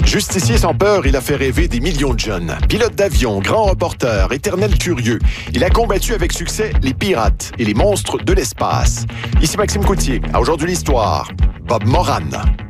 Justicier sans peur, il a fait rêver des millions de jeunes. Pilote d'avion, grand reporter, éternel curieux, il a combattu avec succès les pirates et les monstres de l'espace. Ici Maxime Coutier. À Aujourd'hui l'histoire, Bob Moran.